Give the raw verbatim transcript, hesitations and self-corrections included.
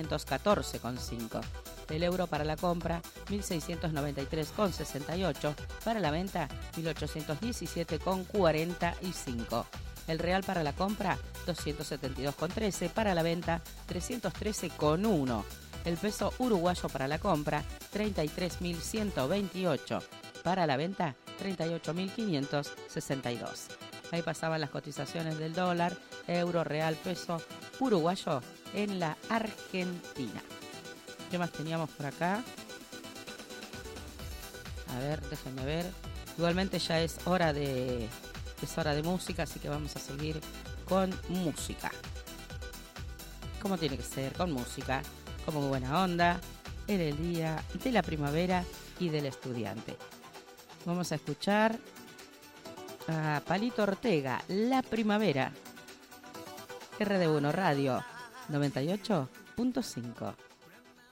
ochocientos catorce con cinco. El euro para la compra, mil seiscientos noventa y tres con sesenta y ocho. Para la venta, mil ochocientos diecisiete con cuarenta y cinco. El real para la compra, doscientos setenta y dos con trece. Para la venta, trescientos trece con uno. El peso uruguayo para la compra, treinta y tres mil ciento veintiocho. Para la venta, treinta y ocho mil quinientos sesenta y dos. Ahí pasaban las cotizaciones del dólar, euro, real, peso uruguayo en la Argentina. ¿Qué más teníamos por acá? A ver, déjenme ver. Igualmente ya es hora de, es hora de música, así que vamos a seguir con música. Como tiene que ser, con música, como buena onda, en el día de la primavera y del estudiante. Vamos a escuchar a Palito Ortega, La Primavera. R D uno Radio noventa y ocho punto cinco.